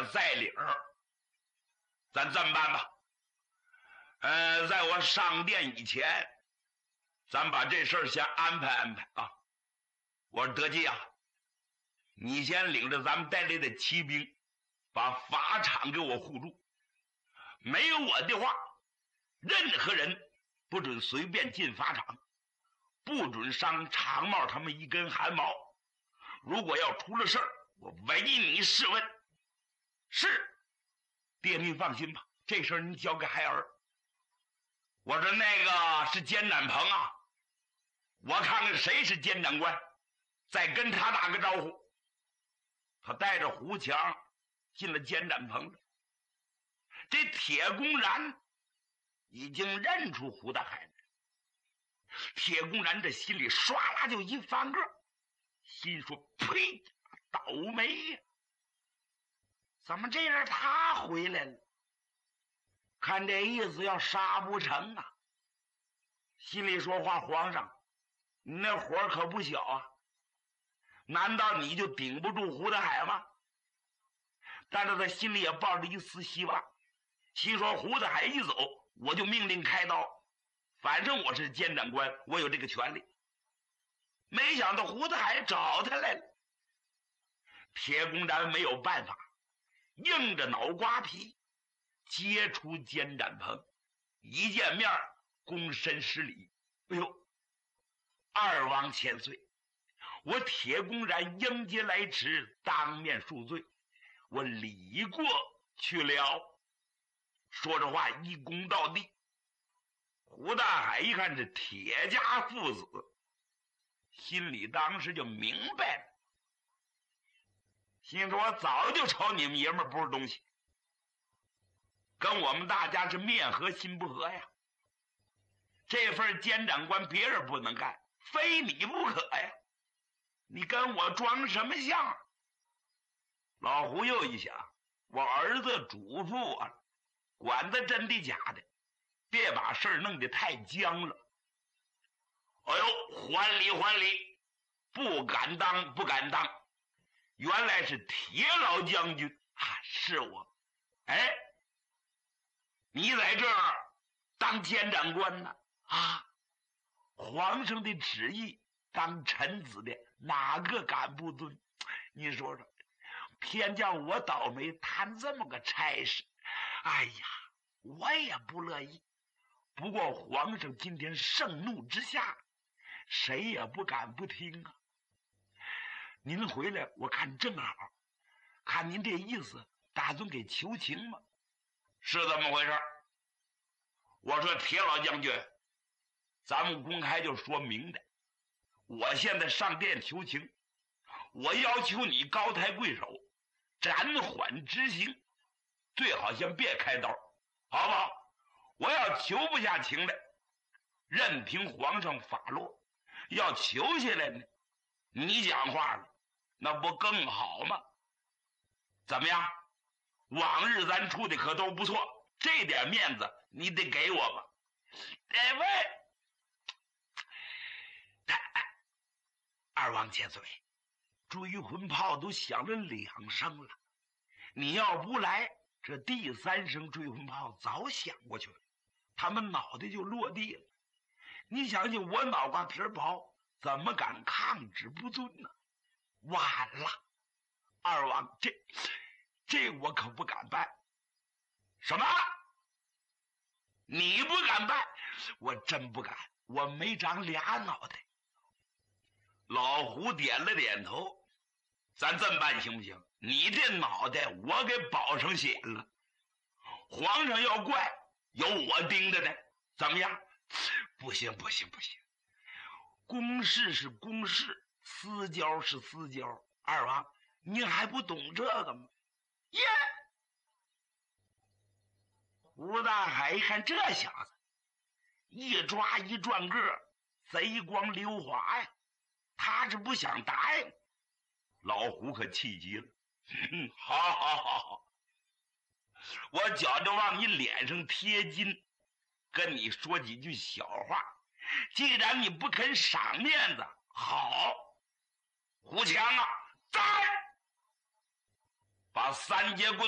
也在理儿。咱这么办吧，在我上殿以前，咱把这事儿先安排安排啊。我说德基啊，你先领着咱们带来的骑兵，把法场给我护住。没有我的话，任何人不准随便进法场，不准伤长帽他们一根汗毛。如果要出了事儿，我唯你是问。是，爹您放心吧，这事儿您交给孩儿。我说那个是监斩棚啊，我看看谁是监斩官，再跟他打个招呼。他带着胡强进了监斩棚了。这铁公然已经认出胡大海了。铁公然这心里唰啦就一翻个，心说呸，倒霉呀！怎么这人他回来了？看这意思要杀不成啊！心里说话，皇上，你那火可不小啊！难道你就顶不住胡大海吗？但是他心里也抱着一丝希望，心说胡大海一走，我就命令开刀，反正我是监斩官，我有这个权利。没想到胡大海找他来了，铁公然没有办法，硬着脑瓜皮接出监斩棚，一见面躬身施礼。哎呦，二王千岁，我铁公然迎接来迟，当面恕罪，我礼过去了。说着话一躬到地。胡大海一看这铁家父子，心里当时就明白了，心说我早就瞅你们爷们不是东西，跟我们大家是面和心不和呀。这份监斩官别人不能干，非你不可呀，你跟我装什么像？老胡又一想，我儿子嘱咐我了，管他真的假的，别把事儿弄得太僵了。哎呦，还礼还礼，不敢当不敢当，原来是铁老将军啊，是我。哎，你在这儿当监斩官呢？啊，皇上的旨意，当臣子的哪个敢不遵？你说说，偏叫我倒霉摊这么个差事，哎呀，我也不乐意。不过皇上今天盛怒之下，谁也不敢不听啊。您回来我看正好，看您这意思，打算给求情吗？是这么回事。我说铁老将军，咱们公开就说明的，我现在上殿求情，我要求你高抬贵手，暂缓执行，最好先别开刀，好不好？我要求不下情来，任凭皇上发落；要求下来呢，你讲话了，那不更好吗？怎么样？往日咱处的可都不错，这点面子你得给我吧。这位二王千岁，追魂炮都响了2声了，你要不来，这第3声追魂炮早响过去了，他们脑袋就落地了。你想想，我脑瓜皮薄，怎么敢抗旨不遵呢？晚了，二王，这我可不敢办。什么？你不敢办？我真不敢，我没长俩脑袋。老胡点了点头，咱这么办行不行？你这脑袋我给保上血了，皇上要怪，有我盯着呢，怎么样？不行不行不行，公事是公事，私交是私交。二王，您还不懂这个吗？耶！吴大海一看这小子一抓一转个，贼光溜滑呀，他是不想答应。老胡可气急了，好好好好，我觉着往你脸上贴金，跟你说几句小话。既然你不肯赏面子，好，胡强啊，在把3节棍